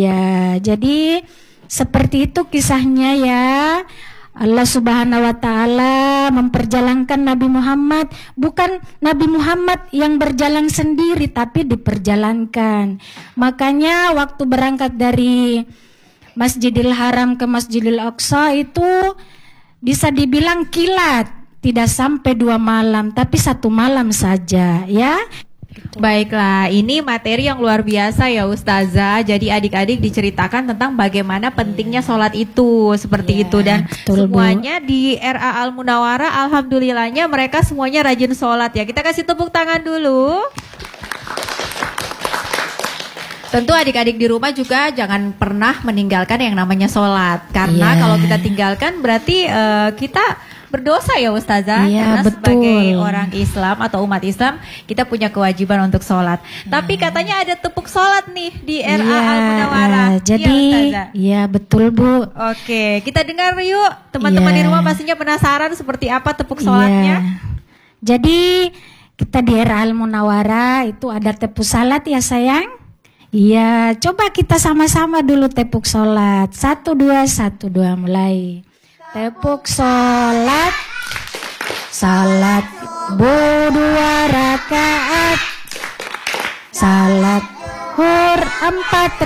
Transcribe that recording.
Ya, jadi seperti itu kisahnya ya. Allah Subhanahu wa Ta'ala memperjalankan Nabi Muhammad, bukan Nabi Muhammad yang berjalan sendiri, tapi diperjalankan. Makanya waktu berangkat dari Masjidil Haram ke Masjidil Aqsa itu bisa dibilang kilat, tidak sampai 2 malam, tapi 1 malam saja ya. Baiklah, ini materi yang luar biasa ya Ustazah. Jadi adik-adik diceritakan tentang bagaimana pentingnya sholat itu, seperti itu. Dan betul, semuanya di RA Al Munawwarah, alhamdulillahnya mereka semuanya rajin sholat ya. Kita kasih tepuk tangan dulu. Tentu adik-adik di rumah juga jangan pernah meninggalkan yang namanya sholat. Karena kalau kita tinggalkan berarti kita berdosa ya Ustazah. Karena sebagai orang Islam atau umat Islam, kita punya kewajiban untuk sholat. Tapi katanya ada tepuk sholat nih di RA Al Munawwarah. Jadi ya betul Bu. Oke, kita dengar yuk. Teman-teman di rumah pastinya penasaran seperti apa tepuk sholatnya. Jadi kita di RA Al Munawwarah itu ada tepuk salat ya sayang. Iya, coba kita sama-sama dulu tepuk sholat. 1, 2, 1, 2, mulai. Tepuk sholat, salat 2 rakaat, salat hur 4